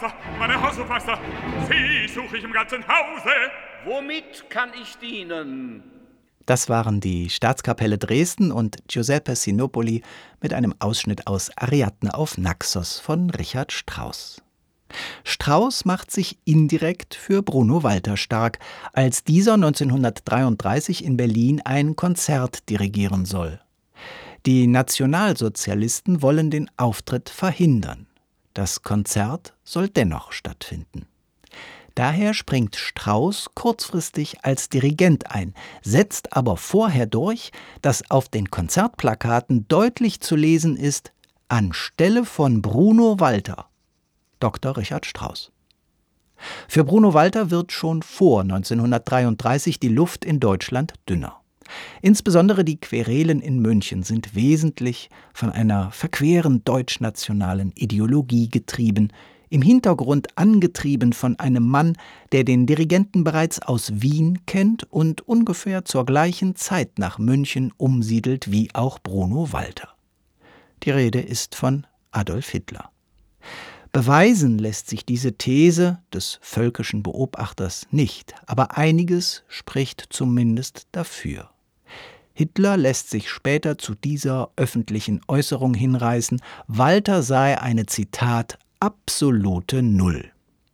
Hausmeister, meine Hausmeister, Sie suche ich im ganzen Hause. Womit kann ich dienen? Das waren die Staatskapelle Dresden und Giuseppe Sinopoli mit einem Ausschnitt aus Ariadne auf Naxos von Richard Strauss. Strauss macht sich indirekt für Bruno Walter stark, als dieser 1933 in Berlin ein Konzert dirigieren soll. Die Nationalsozialisten wollen den Auftritt verhindern. Das Konzert soll dennoch stattfinden. Daher springt Strauss kurzfristig als Dirigent ein, setzt aber vorher durch, dass auf den Konzertplakaten deutlich zu lesen ist: Anstelle von Bruno Walter, Dr. Richard Strauss. Für Bruno Walter wird schon vor 1933 die Luft in Deutschland dünner. Insbesondere die Querelen in München sind wesentlich von einer verqueren deutschnationalen Ideologie getrieben, im Hintergrund angetrieben von einem Mann, der den Dirigenten bereits aus Wien kennt und ungefähr zur gleichen Zeit nach München umsiedelt wie auch Bruno Walter. Die Rede ist von Adolf Hitler. Beweisen lässt sich diese These des völkischen Beobachters nicht, aber einiges spricht zumindest dafür. Hitler lässt sich später zu dieser öffentlichen Äußerung hinreißen, Walter sei eine, Zitat, absolute Null.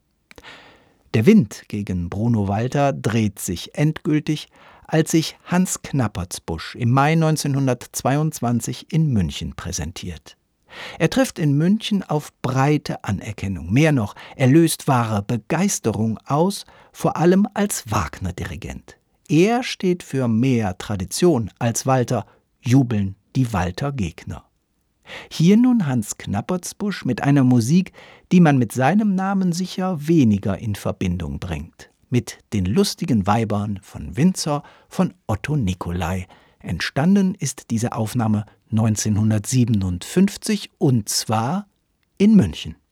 Der Wind gegen Bruno Walter dreht sich endgültig, als sich Hans Knappertsbusch im Mai 1922 in München präsentiert. Er trifft in München auf breite Anerkennung. Mehr noch, er löst wahre Begeisterung aus, vor allem als Wagner-Dirigent. Er steht für mehr Tradition als Walter, jubeln die Walter-Gegner. Hier nun Hans Knappertsbusch mit einer Musik, die man mit seinem Namen sicher weniger in Verbindung bringt. Mit den lustigen Weibern von Windsor von Otto Nicolai. Entstanden ist diese Aufnahme 1957 und zwar in München.